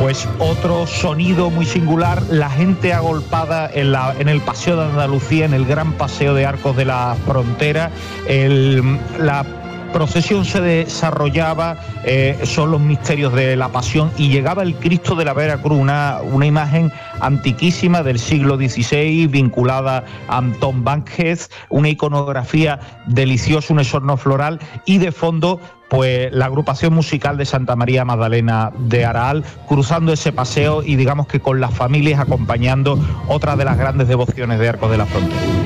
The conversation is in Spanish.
pues otro sonido muy singular, la gente agolpada en el Paseo de Andalucía, en el gran paseo de Arcos de la Frontera. La procesión se desarrollaba, son los misterios de la Pasión, y llegaba el Cristo de la Vera Cruz, una imagen antiquísima del siglo XVI, vinculada a Antón Vázquez, una iconografía deliciosa, un exorno floral, y de fondo pues la agrupación musical de Santa María Magdalena de Araal, cruzando ese paseo y digamos que con las familias acompañando otra de las grandes devociones de Arcos de la Frontera.